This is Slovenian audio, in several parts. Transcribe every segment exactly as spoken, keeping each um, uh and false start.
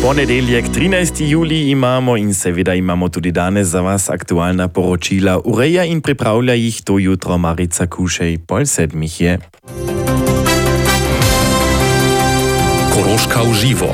Ponedeljek, trinajsti julij imamo in seveda imamo tudi danes za vas aktualna poročila. Ureja in pripravlja jih to jutro Marica Kušej, pol sedmih je. Koroška v živo.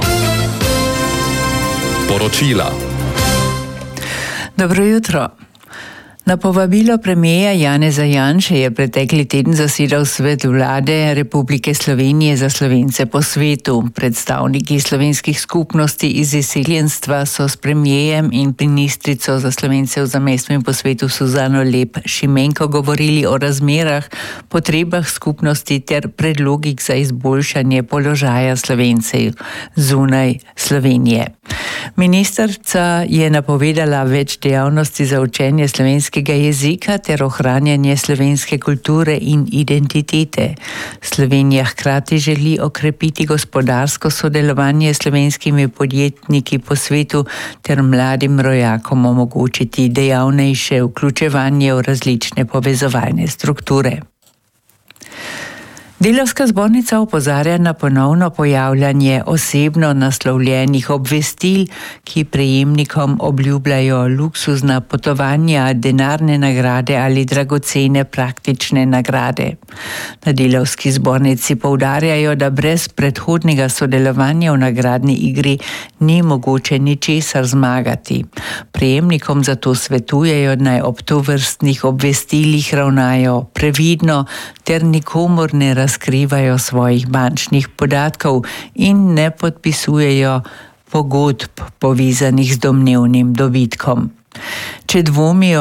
Poročila. Dobro jutro. Na povabilo premierja Janeza Janše je pretekli teden zasedal svet vlade Republike Slovenije za Slovence po svetu. Predstavniki slovenskih skupnosti iz izseljenstva so s premierjem in ministrico za Slovence v zamejstvu in po svetu Suzano Lep Šimenko govorili o razmerah, potrebah skupnosti ter predlogih za izboljšanje položaja Slovencev zunaj Slovenije. Ministrica je napovedala več dejavnosti za učenje slovenskega jezika ter ohranjanje slovenske kulture in identitete. Slovenija hkrati želi okrepiti gospodarsko sodelovanje s slovenskimi podjetniki po svetu ter mladim rojakom omogočiti dejavnejše vključevanje v različne povezovalne strukture. Delavska zbornica opozarja na ponovno pojavljanje osebno naslovljenih obvestil, ki prejemnikom obljubljajo luksuzna potovanja, denarne nagrade ali dragocene praktične nagrade. Na Delavski zbornici poudarjajo, da brez predhodnega sodelovanja v nagradni igri ni mogoče ničesar zmagati. Prejemnikom zato svetujejo, naj ob tovrstnih obvestilih ravnajo previdno ter nikomur ne razkrivajo skrivajo svojih bančnih podatkov in ne podpisujejo pogodb povezanih z domnevnim dobitkom. Če dvomijo